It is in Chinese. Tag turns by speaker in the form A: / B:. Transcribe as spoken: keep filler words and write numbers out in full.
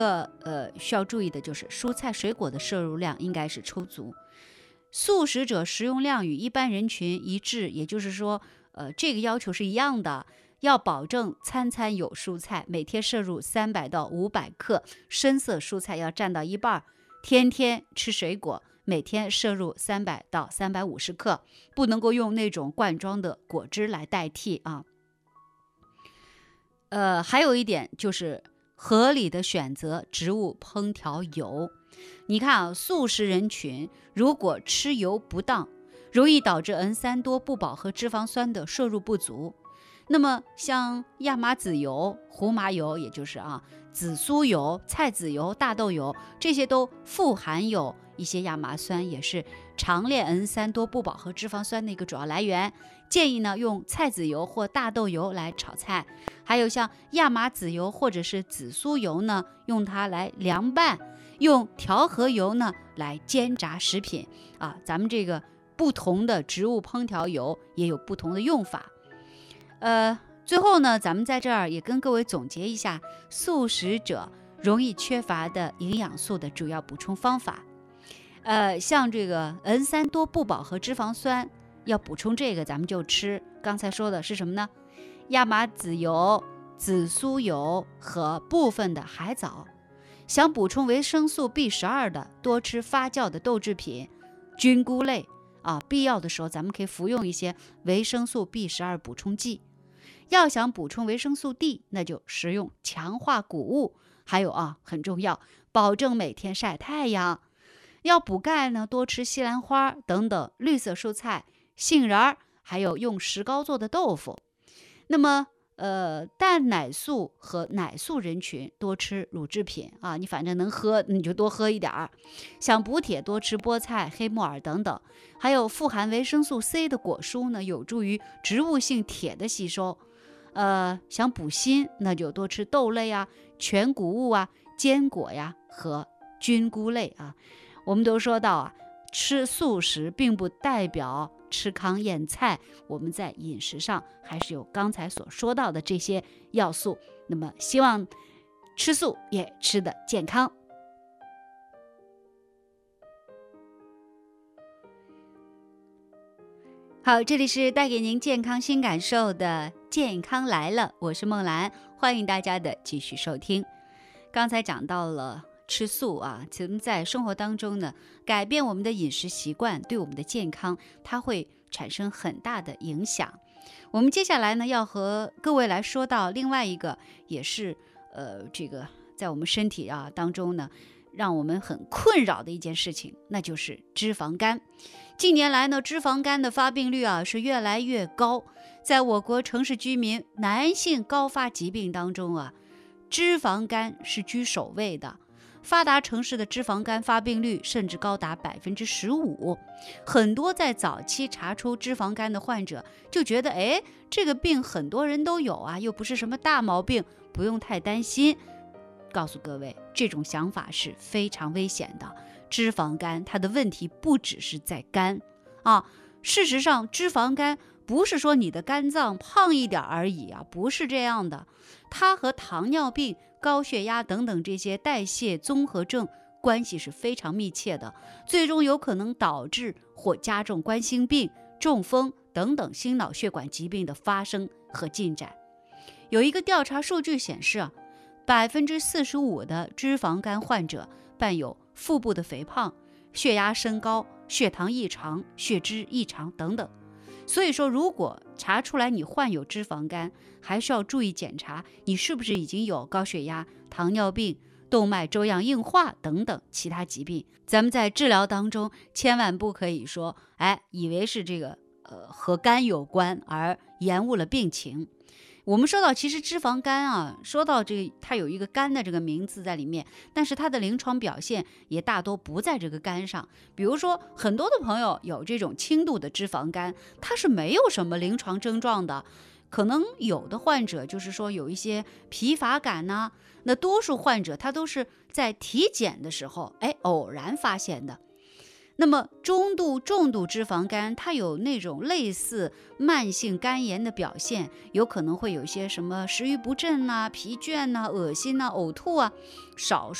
A: 呃，需要注意的就是蔬菜水果的摄入量应该是充足。素食者食用量与一般人群一致，也就是说，呃，这个要求是一样的，要保证餐餐有蔬菜，每天摄入三百到五百克，深色蔬菜要占到一半，天天吃水果，每天摄入三百到三百五十克，不能够用那种罐装的果汁来代替啊。呃，还有一点就是合理的选择植物烹调油。你看啊，素食人群如果吃油不当，容易导致 N 三 多不饱和脂肪酸的摄入不足。那么像亚麻籽油、胡麻油，也就是啊紫苏油、菜籽油、大豆油，这些都富含有一些亚麻酸，也是长链 N 三 多不饱和脂肪酸的一个主要来源。建议呢用菜籽油或大豆油来炒菜，还有像亚麻籽油或者是紫苏油呢，用它来凉拌，用调和油呢来煎炸食品啊。咱们这个不同的植物烹调油也有不同的用法。呃，最后呢，咱们在这儿也跟各位总结一下素食者容易缺乏的营养素的主要补充方法。呃，像这个 N 三 多不饱和脂肪酸，要补充这个，咱们就吃刚才说的是什么呢？亚麻籽油、紫苏油和部分的海藻。想补充维生素 B 十二 的，多吃发酵的豆制品、菌菇类啊。必要的时候，咱们可以服用一些维生素 B 十二 补充剂。要想补充维生素 D， 那就食用强化谷物。还有啊，很重要，保证每天晒太阳。要补钙呢，多吃西兰花等等绿色蔬菜、杏仁，还有用石膏做的豆腐。那么呃，蛋奶素和奶素人群多吃乳制品啊，你反正能喝你就多喝一点儿。想补铁，多吃菠菜、黑木耳等等。还有富含维生素 C 的果蔬呢，有助于植物性铁的吸收。呃，想补锌，那就多吃豆类啊、全谷物啊、坚果呀和菌菇类啊。我们都说到啊，吃素食并不代表吃糠咽菜，我们在饮食上还是有刚才所说到的这些要素。那么希望吃素也吃得健康。好，这里是带给您健康新感受的健康来了，我是梦兰，欢迎大家的继续收听。刚才讲到了吃素啊，其实在生活当中呢，改变我们的饮食习惯，对我们的健康它会产生很大的影响。我们接下来呢，要和各位来说到另外一个，也是呃，这个在我们身体啊当中呢，让我们很困扰的一件事情，那就是脂肪肝。近年来呢，脂肪肝的发病率啊是越来越高，在我国城市居民男性高发疾病当中啊，脂肪肝是居首位的。发达城市的脂肪肝发病率甚至高达百分之十五，很多在早期查出脂肪肝的患者就觉得，哎，这个病很多人都有啊，又不是什么大毛病，不用太担心。告诉各位，这种想法是非常危险的。脂肪肝它的问题不只是在肝啊，事实上，脂肪肝不是说你的肝脏胖一点而已啊，不是这样的，它和糖尿病、高血压等等这些代谢综合症关系是非常密切的，最终有可能导致或加重冠心病、中风等等心脑血管疾病的发生和进展。有一个调查数据显示啊，百分之四十五的脂肪肝患者伴有腹部的肥胖、血压升高、血糖异常、血脂异常等等。所以说，如果查出来你患有脂肪肝，还需要注意检查你是不是已经有高血压、糖尿病、动脉粥样硬化等等其他疾病。咱们在治疗当中千万不可以说，哎，以为是这个呃和肝有关而延误了病情。我们说到其实脂肪肝啊，说到这个它有一个肝的这个名字在里面，但是它的临床表现也大多不在这个肝上。比如说很多的朋友有这种轻度的脂肪肝，它是没有什么临床症状的，可能有的患者就是说有一些疲乏感呢、啊，那多数患者他都是在体检的时候哎偶然发现的。 那么中度、重度脂肪肝，它有那种类似慢性肝炎的表现，有可能会有一些什么食欲不振呐、疲倦呐、恶心呐、呕吐啊。少